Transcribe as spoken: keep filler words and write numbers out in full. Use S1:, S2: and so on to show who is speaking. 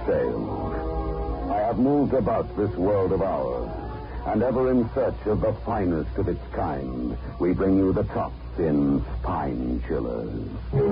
S1: sailed. I have moved about this world of ours, and ever in search of the finest of its kind, we bring you the tops in Spine Chillers.